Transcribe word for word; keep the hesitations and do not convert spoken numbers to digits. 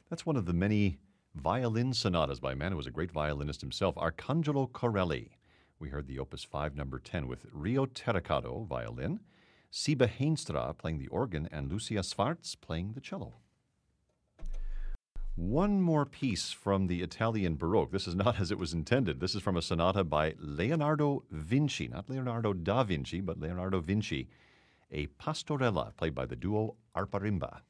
That's one of the many violin sonatas by a man who was a great violinist himself, Arcangelo Corelli. We heard the Opus five, number ten, with Rio Terracato, violin, Siba Heenstra playing the organ, and Lucia Svarts playing the cello. One more piece from the Italian Baroque. This is not as it was intended. This is from a sonata by Leonardo Vinci, not Leonardo da Vinci, but Leonardo Vinci, a pastorella played by the duo Arparimba.